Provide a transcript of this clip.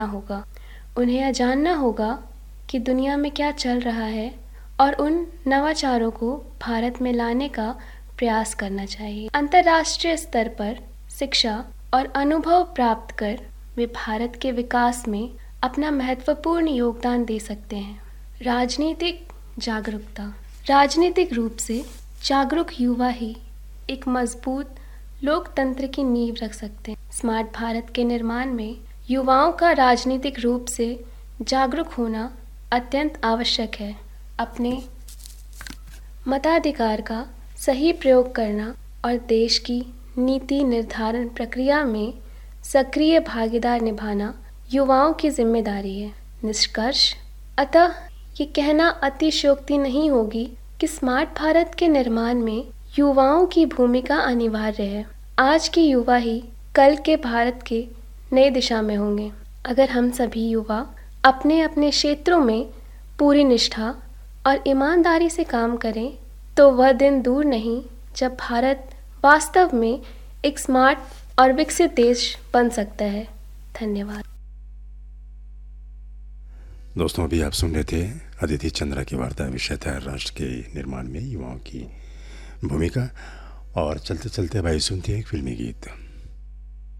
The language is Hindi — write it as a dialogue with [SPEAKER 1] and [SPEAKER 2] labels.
[SPEAKER 1] होगा। उन्हें यह जानना होगा कि दुनिया में क्या चल रहा है और उन नवाचारों को भारत में लाने का प्रयास करना चाहिए। अंतर्राष्ट्रीय स्तर पर शिक्षा और अनुभव प्राप्त कर वे भारत के विकास में अपना महत्वपूर्ण योगदान दे सकते हैं। राजनीतिक जागरूकता। राजनीतिक रूप से जागरूक युवा ही एक मजबूत लोकतंत्र की नींव रख सकते हैं। स्मार्ट भारत के निर्माण में युवाओं का राजनीतिक रूप से जागरूक होना अत्यंत आवश्यक है। अपने मताधिकार का सही प्रयोग करना और देश की नीति निर्धारण प्रक्रिया में सक्रिय भागीदार निभाना युवाओं की जिम्मेदारी है। निष्कर्ष, अतः ये कहना अतिशयोक्ति नहीं होगी कि स्मार्ट भारत के निर्माण में युवाओं की भूमिका अनिवार्य है। आज के युवा ही कल के भारत के नई दिशा में होंगे। अगर हम सभी युवा अपने अपने क्षेत्रों में पूरी निष्ठा और ईमानदारी से काम करें तो वह दिन दूर नहीं जब भारत वास्तव में एक स्मार्ट और विकसित देश बन सकता है। धन्यवाद।
[SPEAKER 2] दोस्तों, अभी आप सुन रहे थे अदिति चंद्रा की वार्ता। विषय था राष्ट्र के निर्माण में युवाओं की भूमिका। और चलते चलते भाई सुनते हैं एक फिल्मी गीत।